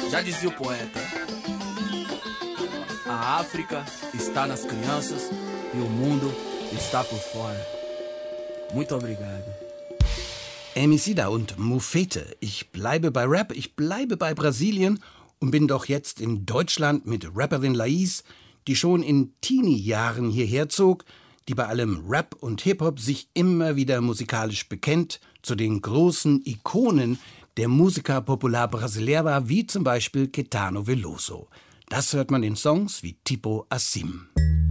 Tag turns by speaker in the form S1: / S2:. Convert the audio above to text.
S1: Já dizia o poeta: a África está nas crianças e o mundo está por fora. Muito obrigado.
S2: Emicida und Mufete. Ich bleibe bei Rap, ich bleibe bei Brasilien und bin doch jetzt in Deutschland mit Rapperin Lais, die schon in Teenie-Jahren hierher zog, die bei allem Rap und Hip-Hop sich immer wieder musikalisch bekennt zu den großen Ikonen der Música Popular Brasileira, wie zum Beispiel Caetano Veloso. Das hört man in Songs wie Tipo Assim.